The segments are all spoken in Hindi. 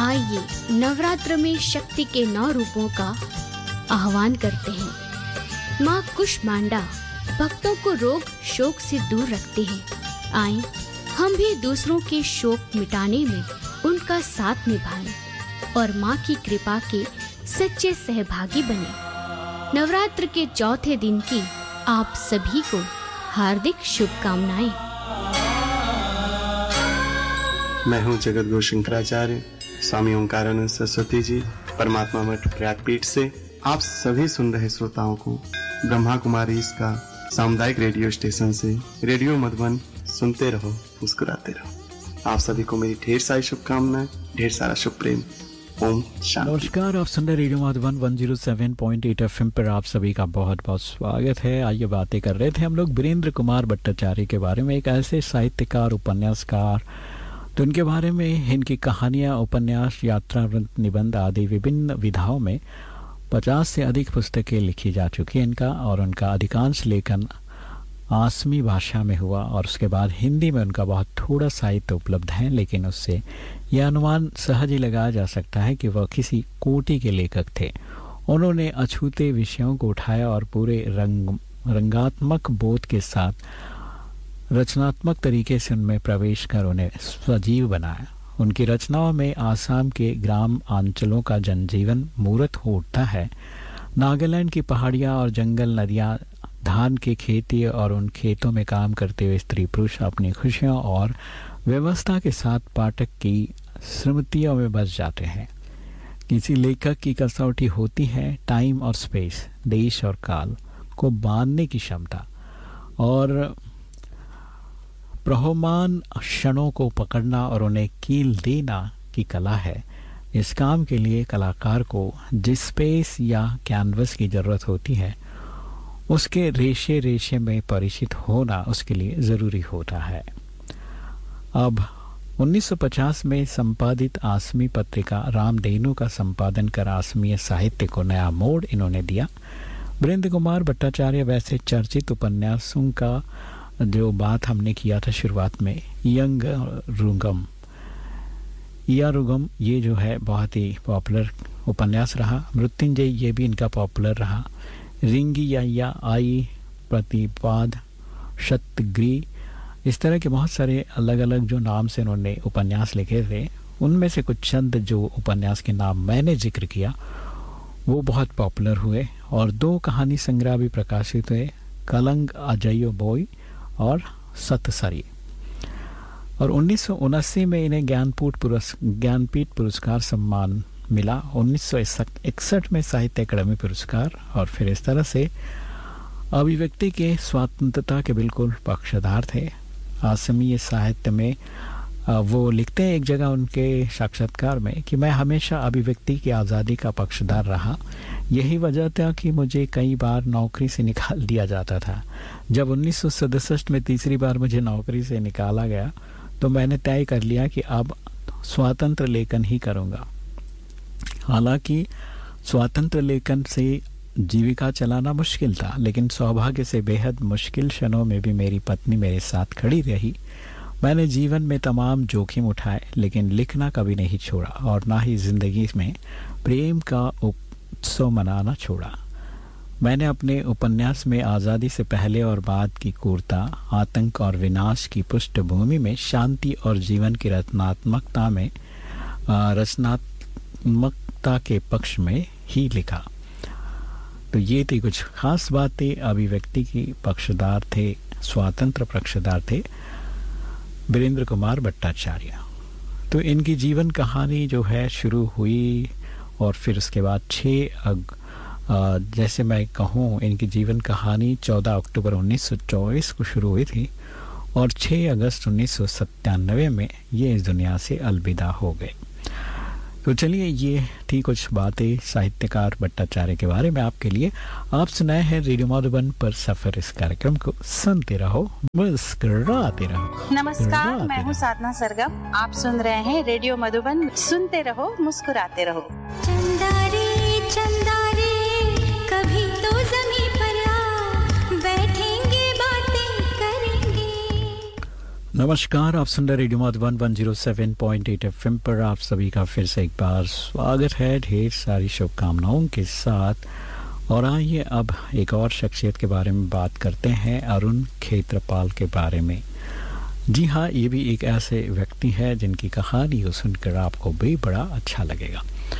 आइए नवरात्र में शक्ति के 9 रूपों का आह्वान करते हैं। माँ कुष्मांडा भक्तों को रोग शोक से दूर रखती है। आइए हम भी दूसरों के शोक मिटाने में उनका साथ निभाएं और माँ की कृपा के सच्चे सहभागी बने। नवरात्र के चौथे दिन की आप सभी को हार्दिक शुभकामनाएं। मैं हूं जगत गुरु शंकराचार्य स्वामी ओंकारानंद सरस्वती जी परमात्मा मठ प्रयागपीठ से। आप सभी सुन रहे श्रोताओं को ब्रह्मा कुमारी इसका सामुदायिक रेडियो स्टेशन से रेडियो मधुबन सुनते रहो मुस्कुराते रहो। आप सभी को मेरी ढेर सारी शुभकामनाएं, ढेर सारा शुभ प्रेम। ओम शांति। नमस्कार, आप सुन रहे रेडियो मधुबन 107.8 एफएम पर आप सभी का बहुत बहुत स्वागत है। आइए बातें कर रहे थे हम लोग वीरेंद्र कुमार भट्टाचार्य के बारे में, एक ऐसे साहित्यकार उपन्यासकार तो उनके बारे में इनकी कहानियाँ, उपन्यास, यात्रा वृत्त, निबंध आदि विभिन्न विधाओं में 50 से अधिक पुस्तकें लिखी जा चुकी हैं इनका, और उनका अधिकांश लेखन आसमी भाषा में हुआ और उसके बाद हिंदी में उनका बहुत थोड़ा साहित्य उपलब्ध है, लेकिन उससे यह अनुमान सहज ही लगाया जा सकता है कि वह किसी कोटि के लेखक थे। उन्होंने अछूते विषयों को उठाया और पूरे रंगात्मक बोध के साथ रचनात्मक तरीके से उनमें प्रवेश कर उन्हें सजीव बनाया। उनकी रचनाओं में आसाम के ग्राम अंचलों का जनजीवन मूर्त हो उठता है। नागालैंड की पहाड़ियाँ और जंगल, नदियाँ, धान की खेती और उन खेतों में काम करते हुए स्त्री पुरुष अपनी खुशियों और व्यवस्था के साथ पाठक की स्मृतियों में बस जाते हैं। किसी लेखक की कसौटी होती है टाइम और स्पेस, देश और काल को बांधने की क्षमता, और प्रहोमान क्षणों को पकड़ना और उन्हें कील देना की कला है। इस काम के लिए कलाकार को जिस स्पेस या कैनवस की ज़रूरत होती है उसके रेशे रेशे में परिचित होना उसके लिए ज़रूरी होता है। अब 1950 में संपादित आसमी पत्रिका रामधेनु का संपादन कर आसमीय साहित्य को नया मोड़ इन्होंने दिया। वीरेंद्र कुमार भट्टाचार्य वैसे चर्चित उपन्यासों का जो बात हमने किया था शुरुआत में, यारुगम ये जो है बहुत ही पॉपुलर उपन्यास रहा। मृत्युंजय ये भी इनका पॉपुलर रहा। रिंगी या आई, प्रतिपाद, शतग्री, इस तरह के बहुत सारे अलग अलग जो नाम से उन्होंने उपन्यास लिखे थे। उनमें से कुछ चंद जो उपन्यास के नाम मैंने जिक्र किया वो बहुत पॉपुलर हुए, और 2 कहानी संग्रह भी प्रकाशित हुए, कलंग अजयो बोई और सतसरी। और 1979 में इन्हें ज्ञानपीठ पुरस्कार सम्मान मिला। 1961 में साहित्य अकादमी पुरस्कार, और फिर इस तरह से अभिव्यक्ति के स्वतंत्रता के बिल्कुल पक्षधर थे। आसमीय साहित्य में वो लिखते हैं एक जगह उनके साक्षात्कार में कि मैं हमेशा अभिव्यक्ति की आज़ादी का पक्षधर रहा। यही वजह था कि मुझे कई बार नौकरी से निकाल दिया जाता था। जब 1967 में तीसरी बार मुझे नौकरी से निकाला गया तो मैंने तय कर लिया कि अब स्वतंत्र लेखन ही करूँगा। हालांकि स्वतंत्र लेखन से जीविका चलाना मुश्किल था, लेकिन सौभाग्य से बेहद मुश्किल क्षणों में भी मेरी पत्नी मेरे साथ खड़ी रही। मैंने जीवन में तमाम जोखिम उठाए, लेकिन लिखना कभी नहीं छोड़ा, और ना ही जिंदगी में प्रेम का उत्सव मनाना छोड़ा। मैंने अपने उपन्यास में आज़ादी से पहले और बाद की क्रूरता, आतंक और विनाश की पृष्ठभूमि में शांति और जीवन की रचनात्मकता के पक्ष में ही लिखा। तो ये थी कुछ खास बातें। अभिव्यक्ति की पक्षधर थे, स्वतंत्र पक्षधर थे वीरेंद्र कुमार भट्टाचार्य। तो इनकी जीवन कहानी जो है शुरू हुई, और फिर उसके बाद जैसे मैं कहूँ इनकी जीवन कहानी 14 अक्टूबर 1924 को शुरू हुई थी, और 6 अगस्त 1997 में ये इस दुनिया से अलविदा हो गए। तो चलिए, ये थी कुछ बातें साहित्यकार भट्टाचार्य के बारे में आपके लिए। आप सुनाए हैं रेडियो मधुबन पर सफर, इस कार्यक्रम को सुनते रहो मुस्कुराते रहो। नमस्कार, मैं हूँ साधना सरगम। आप सुन रहे हैं रेडियो मधुबन, सुनते रहो मुस्कुराते रहो। चंदा रे कभी तो ज़मीं पर आ, बैठेंगे बातें करेंगे। नमस्कार, आप सुन रहे रेडियो मधुबन 107.8 एफएम पर आप सभी का फिर से एक बार स्वागत है ढेर सारी शुभकामनाओं के साथ। और आइए अब एक और शख्सियत के बारे में बात करते हैं, अरुण खेत्रपाल के बारे में। जी हाँ, ये भी एक ऐसे व्यक्ति है जिनकी कहानी को सुनकर आपको भी बड़ा अच्छा लगेगा।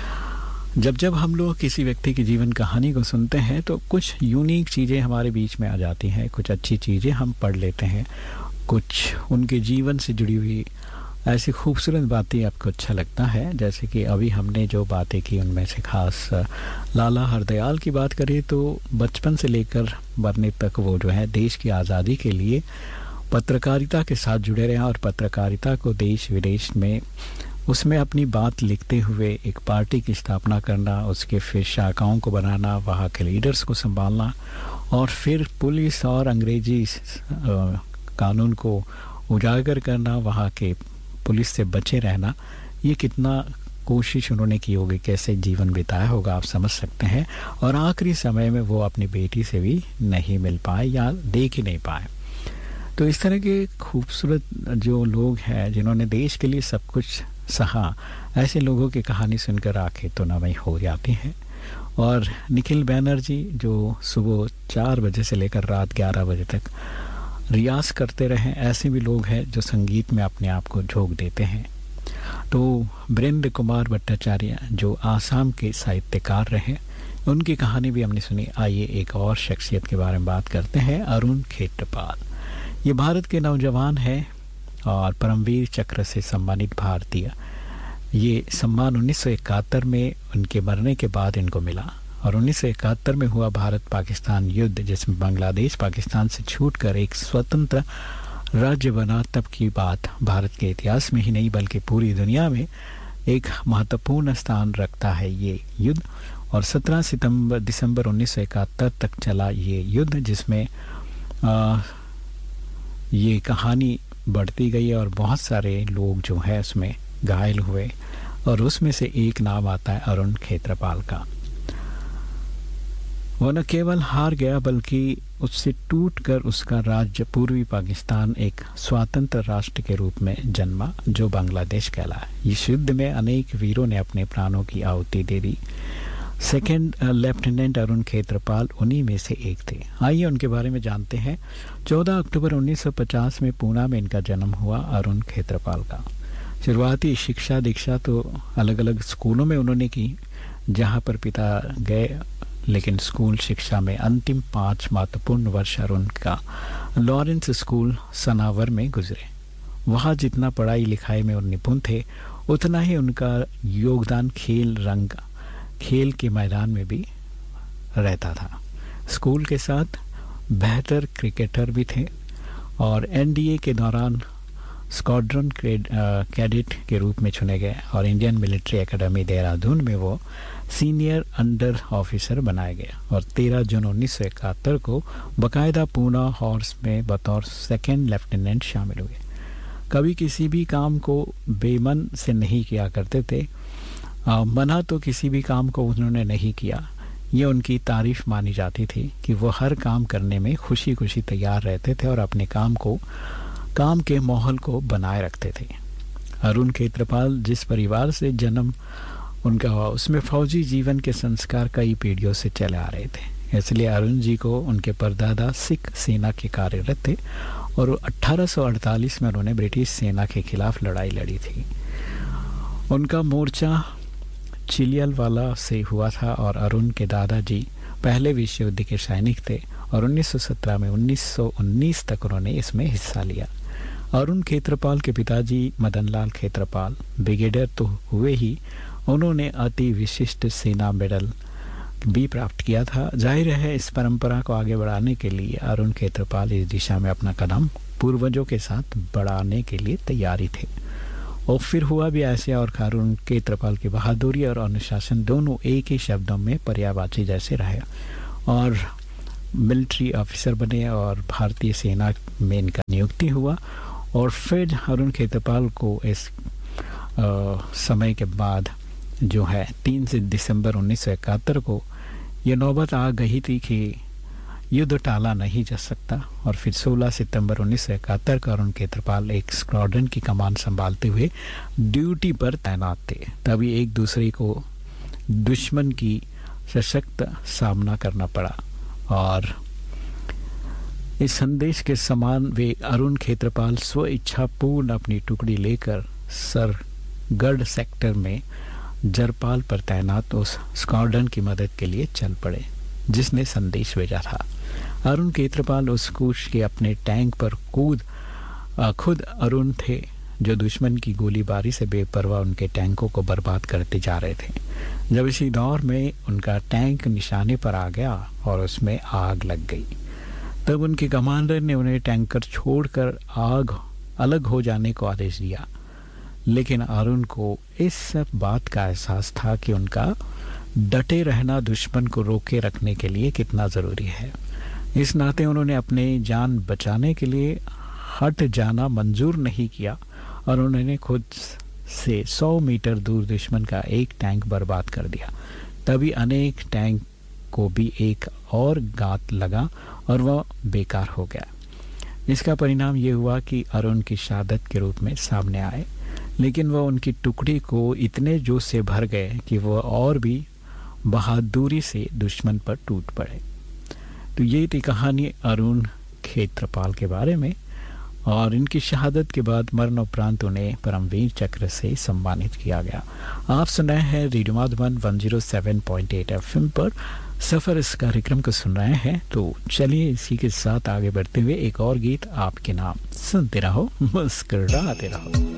जब हम लोग किसी व्यक्ति की जीवन कहानी को सुनते हैं तो कुछ यूनिक चीज़ें हमारे बीच में आ जाती हैं, कुछ अच्छी चीज़ें हम पढ़ लेते हैं, कुछ उनके जीवन से जुड़ी हुई ऐसी खूबसूरत बातें आपको अच्छा लगता है। जैसे कि अभी हमने जो बातें की उनमें से खास लाला हरदयाल की बात करें तो बचपन से लेकर मरने तक वो जो है देश की आज़ादी के लिए पत्रकारिता के साथ जुड़े रहे और पत्रकारिता को देश विदेश में उसमें अपनी बात लिखते हुए एक पार्टी की स्थापना करना, उसके फिर शाखाओं को बनाना, वहाँ के लीडर्स को संभालना और फिर पुलिस और अंग्रेजी कानून को उजागर करना, वहाँ के पुलिस से बचे रहना, ये कितना कोशिश उन्होंने की होगी, कैसे जीवन बिताया होगा आप समझ सकते हैं। और आखिरी समय में वो अपनी बेटी से भी नहीं मिल पाए या देख ही नहीं पाए। तो इस तरह के खूबसूरत जो लोग हैं जिन्होंने देश के लिए सब कुछ सहा, ऐसे लोगों की कहानी सुनकर आंखें तो नम हो जाती हैं। और निखिल बैनर्जी जो सुबह 4 बजे से लेकर रात 11 बजे तक रियाज करते रहे, ऐसे भी लोग हैं जो संगीत में अपने आप को झोंक देते हैं। तो वीरेंद्र कुमार भट्टाचार्य जो आसाम के साहित्यकार रहे, उनकी कहानी भी हमने सुनी। आइए एक और शख्सियत के बारे में बात करते हैं, अरुण खेत्रपाल। ये भारत के नौजवान हैं और परमवीर चक्र से सम्मानित भारतीय। ये सम्मान 1971 में उनके मरने के बाद इनको मिला और 1971 में हुआ भारत पाकिस्तान युद्ध, जिसमें बांग्लादेश पाकिस्तान से छूटकर एक स्वतंत्र राज्य बना। तब की बात भारत के इतिहास में ही नहीं बल्कि पूरी दुनिया में एक महत्वपूर्ण स्थान रखता है ये युद्ध। और 17 दिसंबर 1971 तक चला ये युद्ध, जिसमें ये कहानी बढ़ती गई और बहुत सारे लोग जो है उसमें घायल हुए और उसमें से एक नाम आता है अरुण खेत्रपाल का। वो न केवल हार गया बल्कि उससे टूटकर उसका राज्य पूर्वी पाकिस्तान एक स्वतंत्र राष्ट्र के रूप में जन्मा, जो बांग्लादेश कहलाया। इस युद्ध में अनेक वीरों ने अपने प्राणों की आहुति दे दी। सेकंड लेफ्टिनेंट अरुण खेत्रपाल उन्हीं में से एक थे। आइए उनके बारे में जानते हैं। 14 अक्टूबर 1950 में पूना में इनका जन्म हुआ अरुण खेत्रपाल का। शुरुआती शिक्षा दीक्षा तो अलग अलग स्कूलों में उन्होंने की जहां पर पिता गए, लेकिन स्कूल शिक्षा में अंतिम 5 महत्वपूर्ण वर्ष अरुण का लॉरेंस स्कूल सनावर में गुजरे। वहाँ जितना पढ़ाई लिखाई में निपुण थे उतना ही उनका योगदान खेल के मैदान में भी रहता था। स्कूल के साथ बेहतर क्रिकेटर भी थे और एनडीए के दौरान स्क्वाड्रन कैडेट के रूप में चुने गए और इंडियन मिलिट्री एकेडमी देहरादून में वो सीनियर अंडर ऑफिसर बनाया गया और 13 जून 1971 को बाकायदा पूना हॉर्स में बतौर सेकंड लेफ्टिनेंट शामिल हुए। कभी किसी भी काम को बेमन से नहीं किया करते थे, मना तो किसी भी काम को उन्होंने नहीं किया। ये उनकी तारीफ मानी जाती थी कि वो हर काम करने में खुशी खुशी तैयार रहते थे और अपने काम के माहौल को बनाए रखते थे। अरुण खेत्रपाल जिस परिवार से जन्म उनका हुआ उसमें फौजी जीवन के संस्कार कई पीढ़ियों से चले आ रहे थे, इसलिए अरुण जी को उनके परदादा सिख सेना के कार्यरत थे और 1848 में उन्होंने ब्रिटिश सेना के खिलाफ लड़ाई लड़ी थी। उनका मोर्चा चिलियलवाला से हुआ था और अरुण के दादाजी पहले विश्व युद्ध के सैनिक थे और 1917 में 1919 तक उन्होंने इसमें हिस्सा लिया। अरुण खेत्रपाल के पिताजी मदनलाल खेत्रपाल ब्रिगेडियर तो हुए ही, उन्होंने अति विशिष्ट सेना मेडल भी प्राप्त किया था। जाहिर है इस परंपरा को आगे बढ़ाने के लिए अरुण खेत्रपाल इस दिशा में अपना कदम पूर्वजों के साथ बढ़ाने के लिए तैयारी थे। और फिर हुआ भी ऐसे और अरुण खेत्रपाल की बहादुरी और अनुशासन दोनों एक ही शब्दों में पर्यायवाची जैसे रहे और मिलिट्री ऑफिसर बने और भारतीय सेना में इनका नियुक्ति हुआ। और फिर अरुण खेत्रपाल को इस समय के बाद जो है 3 दिसंबर 1971 को ये नौबत आ गई थी कि युद्ध टाला नहीं जा सकता और फिर 16 सितंबर 1971 को अरुण खेत्रपाल एक स्क्वाड्रन की कमान संभालते हुए ड्यूटी पर तैनात थे। तभी एक दूसरे को दुश्मन की सशक्त सामना करना पड़ा और इस संदेश के समान वे अरुण खेत्रपाल स्व इच्छापूर्ण अपनी टुकड़ी लेकर सरगढ़ सेक्टर में जरपाल पर तैनात उस स्क्वाड्रन की मदद के लिए चल पड़े जिसने संदेश भेजा था। अरुण खेत्रपाल उस कूच के अपने टैंक पर खुद अरुण थे जो दुश्मन की गोलीबारी से बेपरवाह उनके टैंकों को बर्बाद करते जा रहे थे। जब इसी दौर में उनका टैंक निशाने पर आ गया और उसमें आग लग गई, तब उनके कमांडर ने उन्हें टैंकर छोड़कर अलग हो जाने को आदेश दिया। लेकिन अरुण को इस बात का एहसास था कि उनका डटे रहना दुश्मन को रोके रखने के लिए कितना ज़रूरी है। इस नाते उन्होंने अपने जान बचाने के लिए हट जाना मंजूर नहीं किया और उन्होंने खुद से 100 मीटर दूर दुश्मन का एक टैंक बर्बाद कर दिया। तभी अनेक टैंक को भी एक और घात लगा और वह बेकार हो गया। इसका परिणाम ये हुआ कि अरुण की शहादत के रूप में सामने आए, लेकिन वह उनकी टुकड़ी को इतने जोश से भर गए कि वह और भी बहादुरी से दुश्मन पर टूट पड़े। तो ये थी कहानी अरुण खेत्रपाल के बारे में और इनकी शहादत के बाद मरणोपरांत उन्हें परमवीर चक्र से सम्मानित किया गया। आप सुन रहे हैं रेडियो मधुबन 107.8 FM पर सफ़र इस कार्यक्रम को सुन रहे हैं। तो चलिए इसी के साथ आगे बढ़ते हुए एक और गीत आपके नाम सुनते रहो मुस्कुराते रहो।